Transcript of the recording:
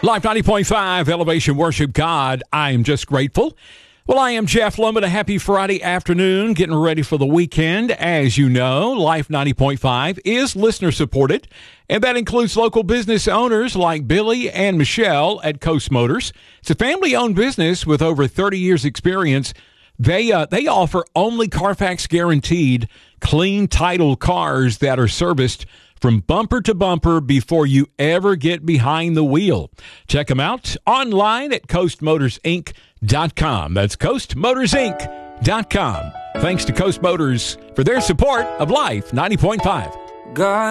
Life 90.5, Elevation Worship God. I am just grateful. Well, I am Jeff Lumen. A happy Friday afternoon, getting ready for the weekend. As you know, Life 90.5 is listener supported, and that includes local business owners like Billy and Michelle at Coast Motors. It's a family-owned business with over 30 years experience. They offer only Carfax guaranteed clean title cars that are serviced from bumper to bumper before you ever get behind the wheel. Check them out online at coastmotorsinc.com. That's coastmotorsinc.com. Thanks to Coast Motors for their support of Life 90.5. God